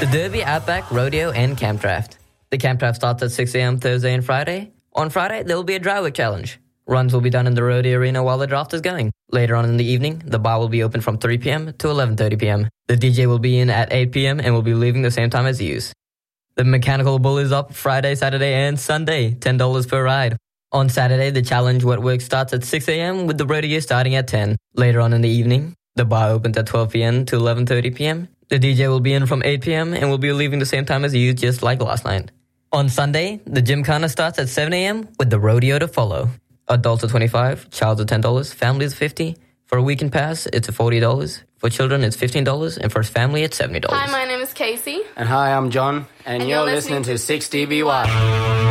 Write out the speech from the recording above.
The Derby, Outback, Rodeo, and Camp Draft. The Camp Draft starts at 6 a.m. Thursday and Friday. On Friday, there will be a dry work challenge. Runs will be done in the rodeo arena while the draft is going. Later on in the evening, the bar will be open from 3 p.m. to 11:30 p.m. The DJ will be in at 8 p.m. and will be leaving the same time as you. The Mechanical Bull is up Friday, Saturday, and Sunday, $10 per ride. On Saturday, the challenge wet work starts at 6 a.m. with the rodeo starting at 10. Later on in the evening, the bar opens at 12 p.m. to 11:30 p.m. The DJ will be in from 8 p.m. and will be leaving the same time as you, just like last night. On Sunday, the Gymkhana starts at 7 a.m. with the rodeo to follow. Adults are $25, child's are $10, families are $50. For a weekend pass, it's $40. For children, it's $15, and for family, it's $70. Hi, my name is Casey. And hi, I'm John, and you're listening to 6DBY.